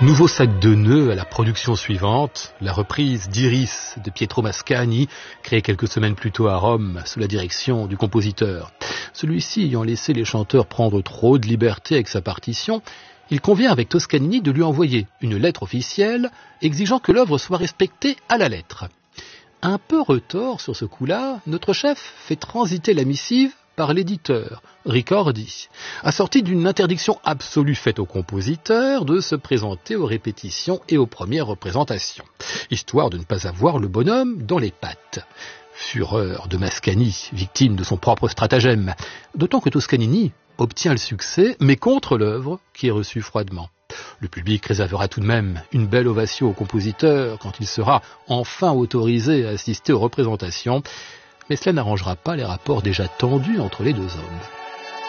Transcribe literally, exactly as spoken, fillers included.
Nouveau sac de nœuds à la production suivante, la reprise d'Iris de Pietro Mascagni, créée quelques semaines plus tôt à Rome sous la direction du compositeur. Celui-ci ayant laissé les chanteurs prendre trop de liberté avec sa partition, il convient avec Toscanini de lui envoyer une lettre officielle exigeant que l'œuvre soit respectée à la lettre. Un peu retors sur ce coup-là, notre chef fait transiter la missive par l'éditeur, Ricordi, assorti d'une interdiction absolue faite au compositeur de se présenter aux répétitions et aux premières représentations, histoire de ne pas avoir le bonhomme dans les pattes. Fureur de Mascagni, victime de son propre stratagème, d'autant que Toscanini obtient le succès, mais contre l'œuvre qui est reçue froidement. Le public réservera tout de même une belle ovation au compositeur quand il sera enfin autorisé à assister aux représentations, mais cela n'arrangera pas les rapports déjà tendus entre les deux hommes.